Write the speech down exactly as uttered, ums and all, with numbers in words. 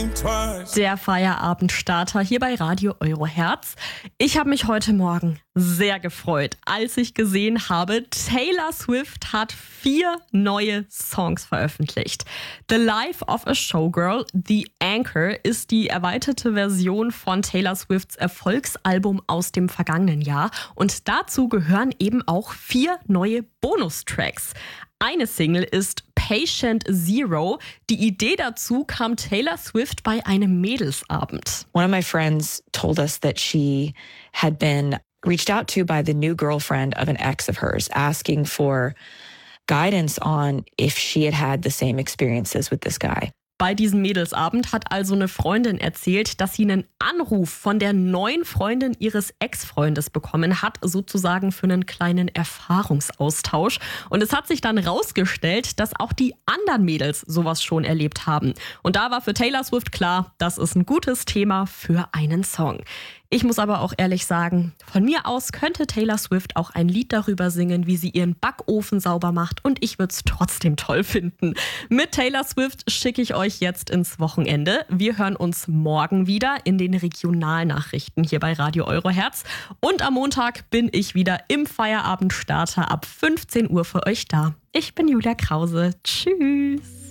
think twice. Der Feierabendstarter hier bei Radio Euroherz. Ich habe mich heute Morgen sehr gefreut, als ich gesehen habe, Taylor Swift hat vier neue Songs veröffentlicht. The Life of a Showgirl, The Anchor, ist die erweiterte Version von Taylor Swifts Erfolgsalbum aus dem vergangenen Jahr. Und dazu gehören eben auch vier neue Bonustracks. Eine Single ist Patient Zero. Die Idee dazu kam Taylor Swift bei einem Mädelsabend. One of my friends told us that she had been reached out to by the new girlfriend of an ex of hers, asking for guidance on if she had had the same experiences with this guy. Bei diesem Mädelsabend hat also eine Freundin erzählt, dass sie einen Anruf von der neuen Freundin ihres Ex-Freundes bekommen hat, sozusagen für einen kleinen Erfahrungsaustausch. Und es hat sich dann rausgestellt, dass auch die anderen Mädels sowas schon erlebt haben. Und da war für Taylor Swift klar, das ist ein gutes Thema für einen Song. Ich muss aber auch ehrlich sagen, von mir aus könnte Taylor Swift auch ein Lied darüber singen, wie sie ihren Backofen sauber macht, und ich würde es trotzdem toll finden. Mit Taylor Swift schicke ich euch jetzt ins Wochenende. Wir hören uns morgen wieder in den Regionalnachrichten hier bei Radio Euroherz. Und am Montag bin ich wieder im Feierabendstarter ab fünfzehn Uhr für euch da. Ich bin Julia Krause. Tschüss.